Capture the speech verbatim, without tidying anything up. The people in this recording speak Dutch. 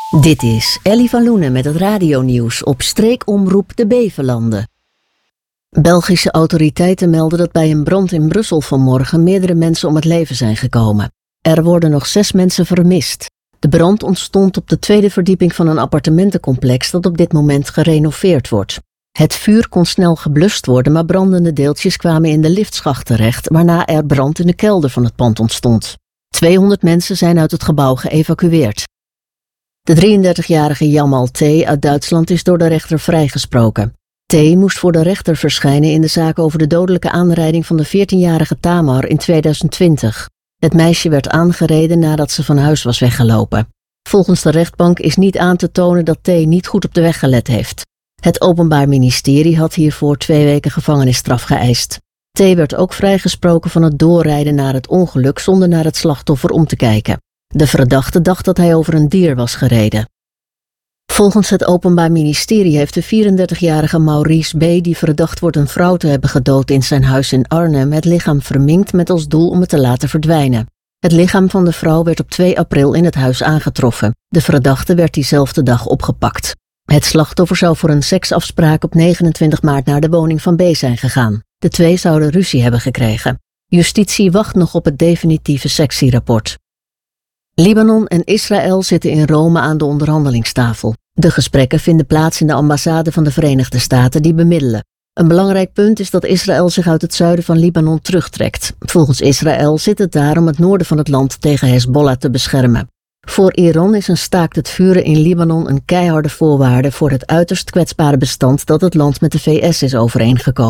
Dit is Ellie van Loenen met het radionieuws op streekomroep de Bevelanden. Belgische autoriteiten melden dat bij een brand in Brussel vanmorgen meerdere mensen om het leven zijn gekomen. Er worden nog zes mensen vermist. De brand ontstond op de tweede verdieping van een appartementencomplex dat op dit moment gerenoveerd wordt. Het vuur kon snel geblust worden, maar brandende deeltjes kwamen in de liftschacht terecht, waarna er brand in de kelder van het pand ontstond. tweehonderd mensen zijn uit het gebouw geëvacueerd. De drieëndertigjarige Jamal T. uit Duitsland is door de rechter vrijgesproken. T. moest voor de rechter verschijnen in de zaak over de dodelijke aanrijding van de veertienjarige Tamar in tweeduizend twintig. Het meisje werd aangereden nadat ze van huis was weggelopen. Volgens de rechtbank is niet aan te tonen dat T. niet goed op de weg gelet heeft. Het Openbaar Ministerie had hiervoor twee weken gevangenisstraf geëist. T. werd ook vrijgesproken van het doorrijden naar het ongeluk zonder naar het slachtoffer om te kijken. De verdachte dacht dat hij over een dier was gereden. Volgens het Openbaar Ministerie heeft de vierendertigjarige Maurice B., die verdacht wordt een vrouw te hebben gedood in zijn huis in Arnhem, het lichaam verminkt met als doel om het te laten verdwijnen. Het lichaam van de vrouw werd op twee april in het huis aangetroffen. De verdachte werd diezelfde dag opgepakt. Het slachtoffer zou voor een seksafspraak op negenentwintig maart naar de woning van B. zijn gegaan. De twee zouden ruzie hebben gekregen. Justitie wacht nog op het definitieve sectierapport. Libanon en Israël zitten in Rome aan de onderhandelingstafel. De gesprekken vinden plaats in de ambassade van de Verenigde Staten die bemiddelen. Een belangrijk punt is dat Israël zich uit het zuiden van Libanon terugtrekt. Volgens Israël zit het daar om het noorden van het land tegen Hezbollah te beschermen. Voor Iran is een staakt het vuren in Libanon een keiharde voorwaarde voor het uiterst kwetsbare bestand dat het land met de V S is overeengekomen.